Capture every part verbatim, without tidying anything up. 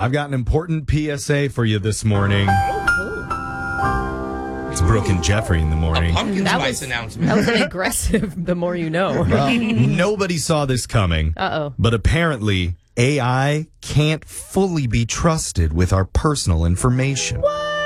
I've got an important P S A for you this morning. It's Brooke and Jeffrey in the morning. A pumpkin That spice was- announcement. That was an aggressive, the more you know. Well, nobody saw this coming. Uh-oh. But apparently, A I can't fully be trusted with our personal information.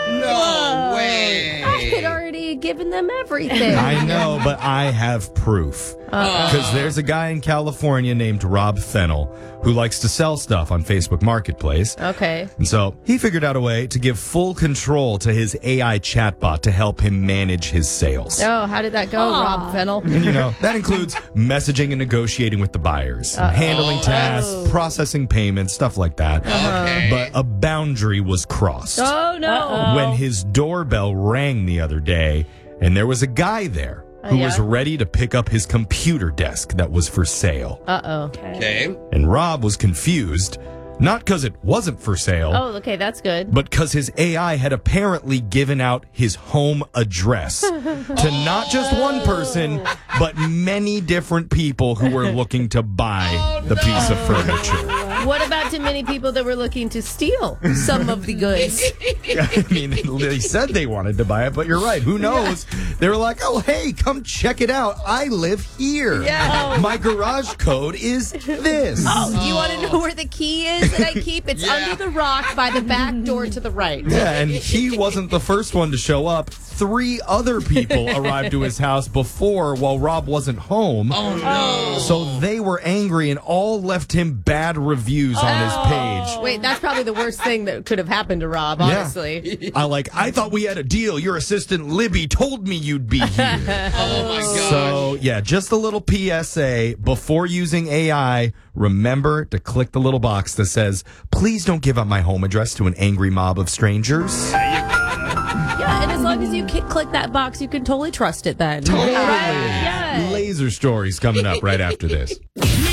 No way. I had already given them everything. I know, but I have proof. Because there's a guy in California named Rob Fennell who likes to sell stuff on Facebook Marketplace. Okay. And so he figured out a way to give full control to his A I chatbot to help him manage his sales. Oh, how did that go, Rob Fennell? And, you know, that includes messaging and negotiating with the buyers, handling tasks, processing payments, stuff like that. Okay. But a boundary was crossed Oh, no. when his doorbell rang the other day, and there was a guy there who yeah? was ready to pick up his computer desk that was for sale. Uh-oh. Okay. And Rob was confused, not because it wasn't for sale, Oh, okay, that's good. but because his A I had apparently given out his home address to not just one person, but many different people who were looking to buy the piece of furniture. What about too many people that were looking to steal some of the goods? I mean, they said they wanted to buy it, but you're right. Who knows? They were like, oh, hey, come check it out. I live here. Yeah. My garage code is this. Oh, you want to know where the key is that I keep? It's Yeah. under the rock by the back door to the right. Yeah, and he wasn't the first one to show up. Three other people arrived to his house before while Rob wasn't home. Oh, no. So they were angry and all left him bad reviews on his page. Wait, that's probably the worst thing that could have happened to Rob, honestly. I like, I thought we had a deal. Your assistant Libby told me you'd be here. Oh, my God. So, yeah, just a little P S A. Before using A I, remember to click the little box that says, please don't give up my home address to an angry mob of strangers. Yeah, and as long as you ki- click that box, you can totally trust it then. Totally. Right? Yeah. Laser stories coming up right after this.